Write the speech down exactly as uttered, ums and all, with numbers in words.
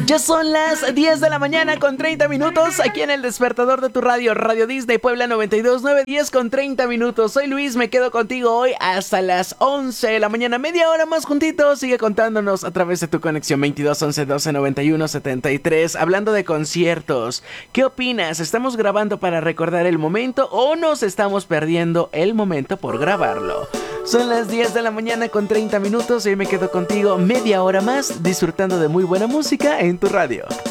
Ya son las diez de la mañana con treinta minutos aquí en el despertador de tu radio, Radio Disney Puebla noventa y dos punto nueve, diez con treinta minutos. Soy Luis, me quedo contigo hoy hasta las once de la mañana, media hora más juntitos. Sigue contándonos a través de tu conexión veintidós once doce noventa y uno setenta y tres. Hablando de conciertos, ¿qué opinas? ¿Estamos grabando para recordar el momento o nos estamos perdiendo el momento por grabarlo? Son las diez de la mañana con treinta minutos y hoy me quedo contigo media hora más disfrutando de muy buena música en tu radio.